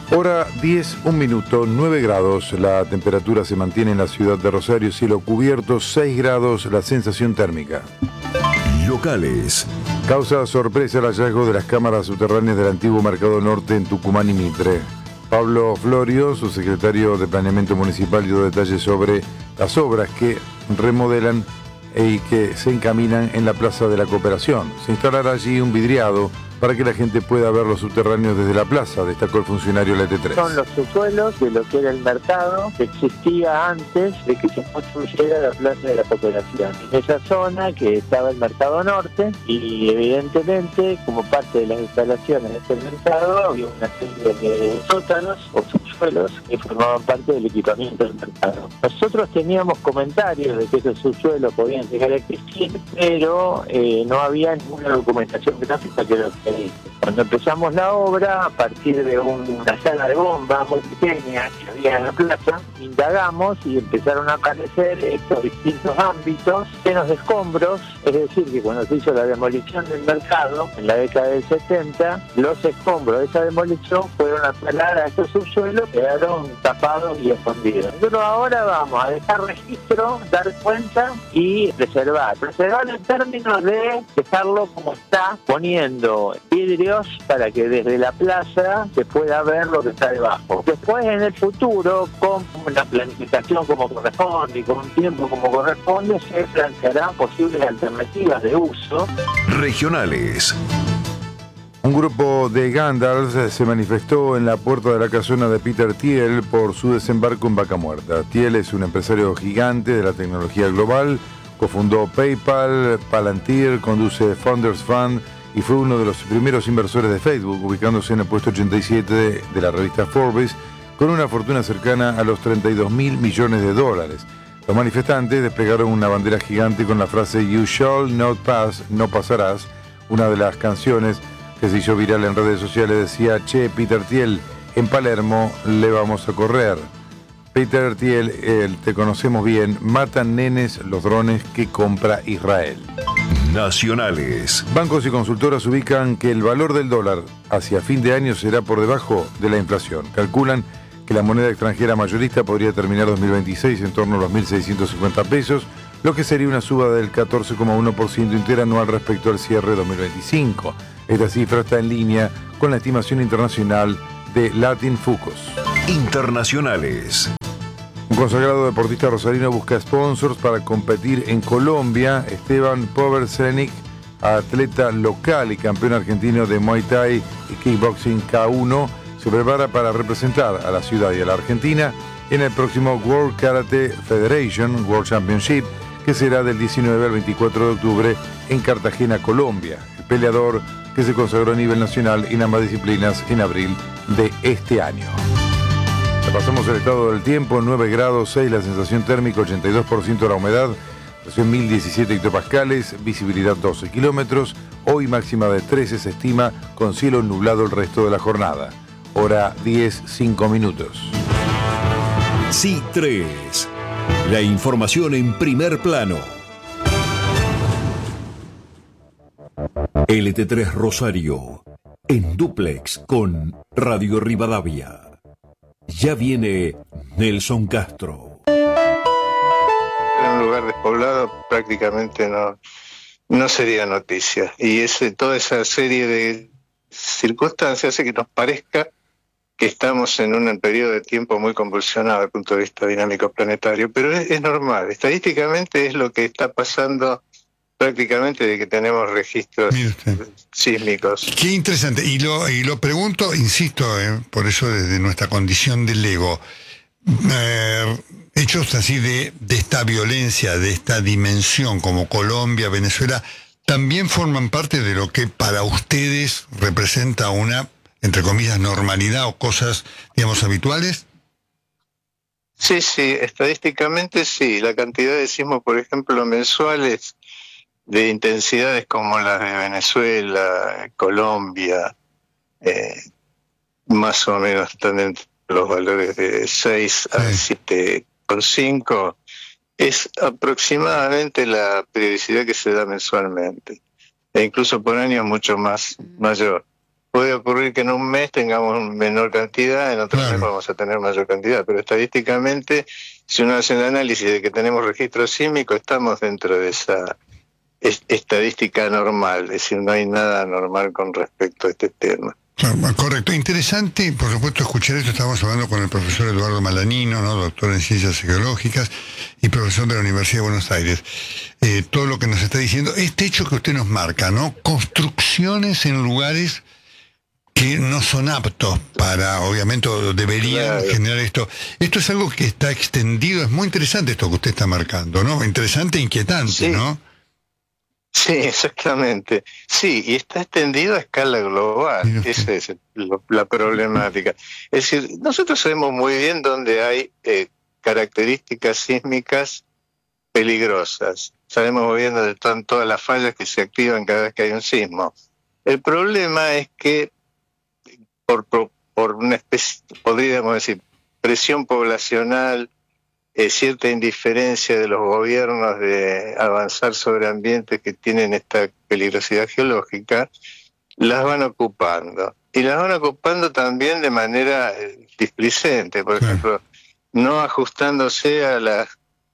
Hora 10, 1 minuto, 9 grados. La temperatura se mantiene en la ciudad de Rosario, cielo cubierto, 6 grados la sensación térmica. Locales. Causa sorpresa el hallazgo de las cámaras subterráneas del antiguo Mercado Norte en Tucumán y Mitre. Pablo Florio, su secretario de Planeamiento Municipal, dio detalles sobre las obras que remodelan y que se encaminan en la Plaza de la Cooperación. Se instalará allí un vidriado para que la gente pueda ver los subterráneos desde la plaza, destacó el funcionario de la ET3. Son los subsuelos de lo que era el mercado que existía antes de que se construyera la Plaza de la Cooperación. En esa zona que estaba el Mercado Norte y evidentemente como parte de las instalaciones de este mercado había una serie de sótanos o subsuelos que formaban parte del equipamiento del mercado. Nosotros teníamos comentarios de que esos subsuelos podían llegar a existir, pero no había ninguna documentación gráfica que lo que cuando empezamos la obra, a partir de una sala de bomba muy pequeña que había en la plaza, indagamos y empezaron a aparecer estos distintos ámbitos llenos de escombros, es decir, que cuando se hizo la demolición del mercado, en la década del 70, los escombros de esa demolición fueron a parar a estos subsuelos, quedaron tapados y escondidos. Nosotros ahora vamos a dejar registro, dar cuenta y preservar. Preservar en términos de dejarlo como está, poniendo vidrios para que desde la plaza se pueda ver lo que está debajo. Después, en el futuro, con una planificación como corresponde y con un tiempo como corresponde, se plantearán posibles alternativas de uso. Regionales. Un grupo de Gandalfs se manifestó en la puerta de la casona de Peter Thiel por su desembarco en Vaca Muerta. Thiel es un empresario gigante de la tecnología global, cofundó PayPal, Palantir, conduce Founders Fund y fue uno de los primeros inversores de Facebook, ubicándose en el puesto 87 de la revista Forbes, con una fortuna cercana a los $32.000 millones. Los manifestantes desplegaron una bandera gigante con la frase "You shall not pass", no pasarás. Una de las canciones que se hizo viral en redes sociales decía: "Che, Peter Thiel, en Palermo le vamos a correr". Peter Thiel, te conocemos bien, matan nenes los drones que compra Israel. Nacionales. Bancos y consultoras ubican que el valor del dólar hacia fin de año será por debajo de la inflación. Calculan que la moneda extranjera mayorista podría terminar 2026 en torno a los 1.650 pesos, lo que sería una suba del 14,1% interanual respecto al cierre 2025. Esta cifra está en línea con la estimación internacional de Latin Fucos. Internacionales. Un consagrado deportista rosarino busca sponsors para competir en Colombia. Esteban Poversenic, atleta local y campeón argentino de Muay Thai y Kickboxing K1, se prepara para representar a la ciudad y a la Argentina en el próximo World Karate Federation World Championship, que será del 19 al 24 de octubre en Cartagena, Colombia. El peleador, que se consagró a nivel nacional en ambas disciplinas en abril de este año. Repasamos el estado del tiempo: 9 grados 6 la sensación térmica, 82% la humedad, presión 1017 hectopascales, visibilidad 12 kilómetros. Hoy máxima de 13 se estima, con cielo nublado el resto de la jornada. Hora 10, 5 minutos. C3. La información en primer plano. LT3 Rosario, en dúplex con Radio Rivadavia. Ya viene Nelson Castro. En un lugar despoblado prácticamente no sería noticia. Y toda esa serie de circunstancias hace que nos parezca que estamos en un periodo de tiempo muy convulsionado desde el punto de vista dinámico planetario, pero es normal. Estadísticamente es lo que está pasando prácticamente de que tenemos registros sísmicos. Qué interesante. Y lo pregunto, insisto, por eso desde nuestra condición del ego, hechos así de esta violencia, de esta dimensión como Colombia, Venezuela, también forman parte de lo que para ustedes representa una, entre comillas, normalidad o cosas, digamos, habituales. Sí, estadísticamente sí. La cantidad de sismos, por ejemplo, mensuales, de intensidades como las de Venezuela, Colombia, más o menos están entre los valores de 6 a 7,5, es aproximadamente la periodicidad que se da mensualmente, e incluso por año mucho más mayor. puede ocurrir que en un mes tengamos menor cantidad, en otro mes vamos a tener mayor cantidad, pero estadísticamente, si uno hace el análisis de que tenemos registro sísmico, estamos dentro de esa estadística normal, es decir, no hay nada normal con respecto a este tema. Correcto, interesante, por supuesto, escuchar esto. Estamos hablando con el profesor Eduardo Malanino, ¿no? Doctor en Ciencias Geológicas y profesor de la Universidad de Buenos Aires. Todo lo que nos está diciendo, este hecho que usted nos marca, ¿no? Construcciones en lugares que no son aptos para, obviamente, deberían generar esto. Esto es algo que está extendido, es muy interesante esto que usted está marcando, ¿no? Interesante e inquietante, sí. ¿No? Sí, exactamente. Sí, y está extendido a escala global. Esa es la problemática. Es decir, nosotros sabemos muy bien dónde hay características sísmicas peligrosas. Sabemos muy bien dónde están todas las fallas que se activan cada vez que hay un sismo. El problema es que por una especie, podríamos decir, presión poblacional, cierta indiferencia de los gobiernos de avanzar sobre ambientes que tienen esta peligrosidad geológica, las van ocupando. Y las van ocupando también de manera displicente, por ejemplo, no ajustándose a la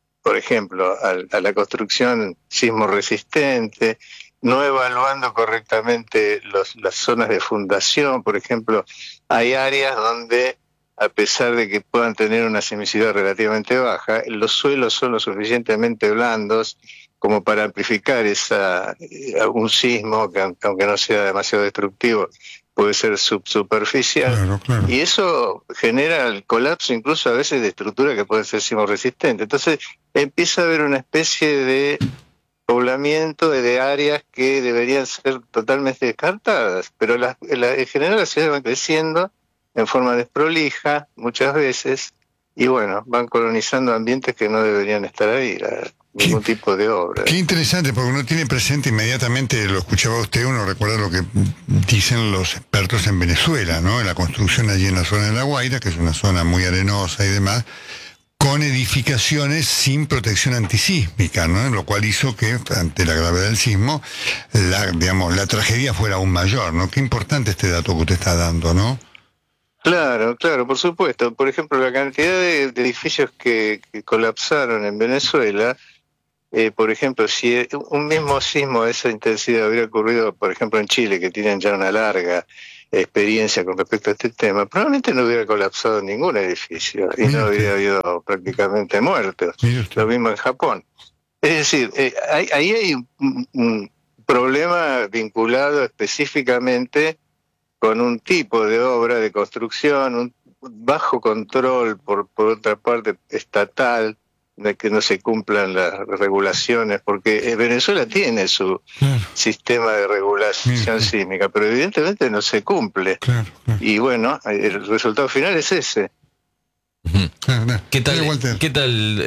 construcción sismo resistente, no evaluando correctamente las zonas de fundación. Por ejemplo, hay áreas donde, a pesar de que puedan tener una sismicidad relativamente baja, los suelos son lo suficientemente blandos como para amplificar un sismo que, aunque no sea demasiado destructivo, puede ser subsuperficial. Claro. Y eso genera el colapso incluso a veces de estructura que puede ser sismo resistente. Entonces empieza a haber una especie de poblamiento de áreas que deberían ser totalmente descartadas, pero en general las ciudades van creciendo en forma desprolija muchas veces, y bueno, van colonizando ambientes que no deberían estar ahí, ningún tipo de obra. Qué interesante, porque uno tiene presente inmediatamente, lo escuchaba usted, uno recuerda lo que dicen los expertos en Venezuela, ¿no? En la construcción allí en la zona de La Guaira, que es una zona muy arenosa y demás, con edificaciones sin protección antisísmica, ¿no? Lo cual hizo que, ante la gravedad del sismo, la tragedia fuera aún mayor, ¿no? Qué importante este dato que usted está dando, ¿no? Claro, por supuesto. Por ejemplo, la cantidad de edificios que colapsaron en Venezuela, por ejemplo, si un mismo sismo de esa intensidad hubiera ocurrido, por ejemplo, en Chile, que tienen ya una larga experiencia con respecto a este tema, probablemente no hubiera colapsado ningún edificio y no hubiera habido prácticamente muertos. Lo mismo en Japón. Es decir, ahí hay un problema vinculado específicamente con un tipo de obra de construcción, un bajo control, por otra parte, estatal, de que no se cumplan las regulaciones, porque Venezuela tiene su sistema de regulación sísmica, pero evidentemente no se cumple. Y bueno, el resultado final es ese. ¿Qué tal,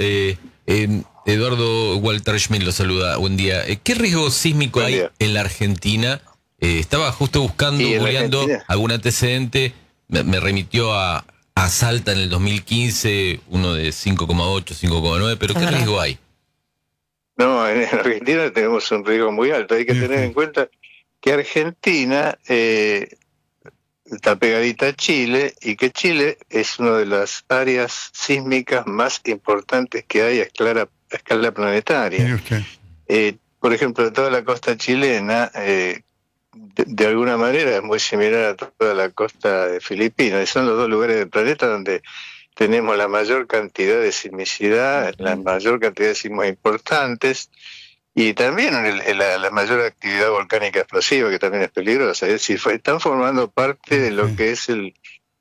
Eduardo? Walter Schmidt lo saluda, buen día. ¿Qué riesgo sísmico hay en la Argentina? Estaba justo googleando algún antecedente, me remitió a Salta en el 2015, uno de 5,8, 5,9, pero ¿qué riesgo hay? No, en Argentina tenemos un riesgo muy alto. Hay que tener en cuenta que Argentina está pegadita a Chile, y que Chile es una de las áreas sísmicas más importantes que hay a escala planetaria. Por ejemplo, toda la costa chilena, de alguna manera es muy similar a toda la costa de Filipinas, y son los dos lugares del planeta donde tenemos la mayor cantidad de sismicidad, la mayor cantidad de sismos importantes, y también la mayor actividad volcánica explosiva, que también es peligrosa. Es decir, están formando parte de lo que es el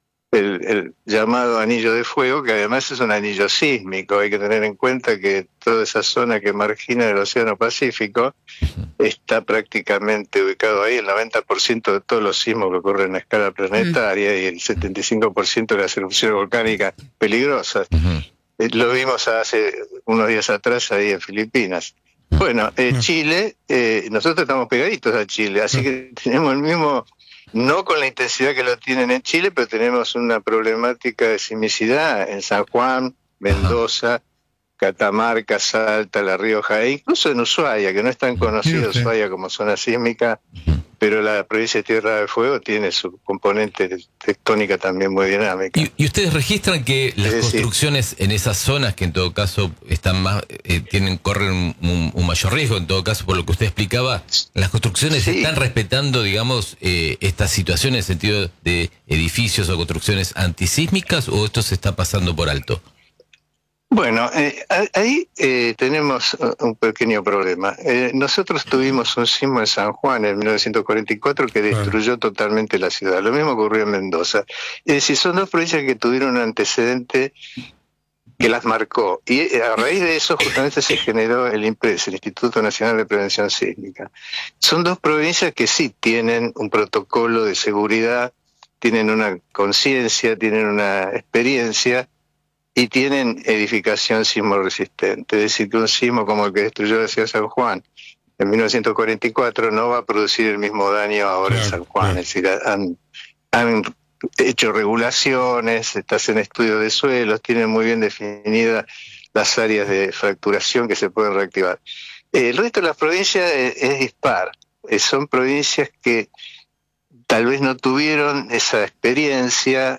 llamado anillo de fuego, que además es un anillo sísmico. Hay que tener en cuenta que toda esa zona que margina el Océano Pacífico está prácticamente ubicado ahí. El 90% de todos los sismos que ocurren a escala planetaria y el 75% de las erupciones volcánicas peligrosas. Lo vimos hace unos días atrás ahí en Filipinas. Bueno, Chile, nosotros estamos pegaditos a Chile, así que tenemos el mismo, no con la intensidad que lo tienen en Chile, pero tenemos una problemática de sismicidad en San Juan, Mendoza, Catamarca, Salta, La Rioja, e incluso en Ushuaia, que no es tan conocido Ushuaia como zona sísmica, pero la provincia de Tierra del Fuego tiene su componente tectónica también muy dinámica. ¿Y ustedes registran que las construcciones en esas zonas, que en todo caso están más corren un mayor riesgo, en todo caso por lo que usted explicaba, las construcciones están respetando, digamos, esta situación en el sentido de edificios o construcciones antisísmicas, o esto se está pasando por alto? Bueno, ahí tenemos un pequeño problema. Nosotros tuvimos un sismo en San Juan en 1944 que destruyó totalmente la ciudad. Lo mismo ocurrió en Mendoza. Es decir, son dos provincias que tuvieron un antecedente que las marcó. Y a raíz de eso justamente se generó el INPRES, el Instituto Nacional de Prevención Sísmica. Son dos provincias que sí tienen un protocolo de seguridad, tienen una conciencia, tienen una experiencia, y tienen edificación sismo resistente. Es decir, que un sismo como el que destruyó la ciudad de San Juan en 1944 no va a producir el mismo daño ahora en San Juan. Es decir, han hecho regulaciones, hacen estudios de suelos, tienen muy bien definidas las áreas de fracturación que se pueden reactivar. El resto de las provincias es dispar. Son provincias que tal vez no tuvieron esa experiencia,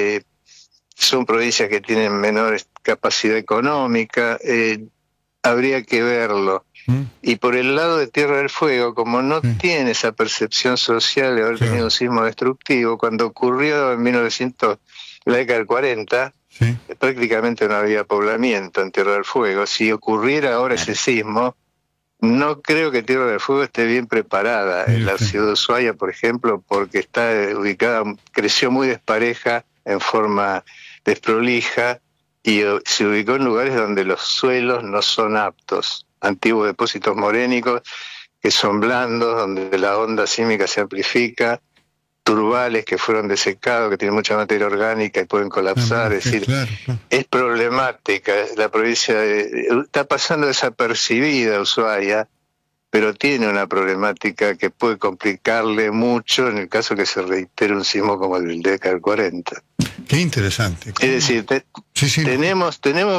son provincias que tienen menor capacidad económica, habría que verlo. Y por el lado de Tierra del Fuego, como no tiene esa percepción social de haber tenido un sismo destructivo, cuando ocurrió en la década del 40, prácticamente no había poblamiento en Tierra del Fuego. Si ocurriera ahora ese sismo, no creo que Tierra del Fuego esté bien preparada. En la ciudad de Ushuaia, por ejemplo, porque está ubicada, creció muy despareja, en forma desprolija, y se ubicó en lugares donde los suelos no son aptos, antiguos depósitos morénicos que son blandos, donde la onda sísmica se amplifica, turbales que fueron desecados, que tienen mucha materia orgánica y pueden colapsar. Es decir, es problemática. La provincia está pasando desapercibida Ushuaia, pero tiene una problemática que puede complicarle mucho en el caso que se reitere un sismo como el del década del 40. Qué interesante. Es decir, tenemos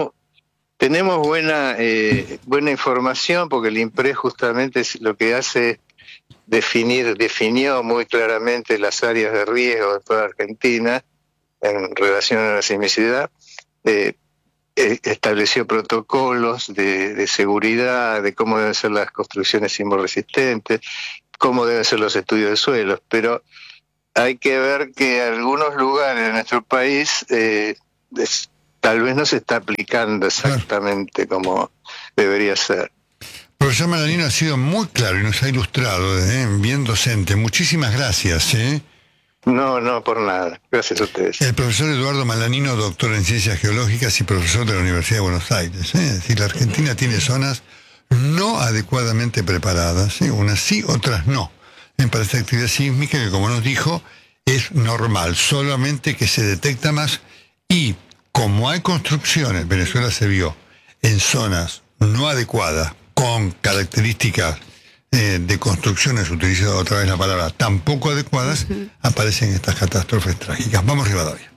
buena información, porque el INPRES justamente lo que hace es definió muy claramente las áreas de riesgo de toda Argentina en relación a la sismicidad. Estableció protocolos de seguridad, de cómo deben ser las construcciones sismoresistentes, cómo deben ser los estudios de suelos, pero hay que ver que algunos lugares de nuestro país tal vez no se está aplicando exactamente como debería ser. Profesor Malanino ha sido muy claro y nos ha ilustrado, bien docente. Muchísimas gracias. No, por nada. Gracias a ustedes. El profesor Eduardo Malanino, doctor en Ciencias Geológicas y profesor de la Universidad de Buenos Aires. Es decir, la Argentina tiene zonas no adecuadamente preparadas, unas sí, otras no, para esta actividad sísmica que, como nos dijo, es normal, solamente que se detecta más. Y como hay construcciones, Venezuela se vio en zonas no adecuadas, con características de construcciones, utilizado otra vez la palabra, tan poco adecuadas, aparecen estas catástrofes trágicas. Vamos, Rivadavia.